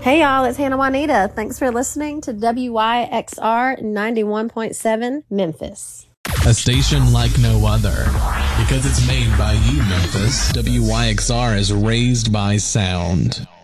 Hey y'all, it's Hannah Juanita. Thanks for listening to WYXR 91.7 Memphis. A station like no other. Because it's made by you, Memphis. WYXR is raised by sound.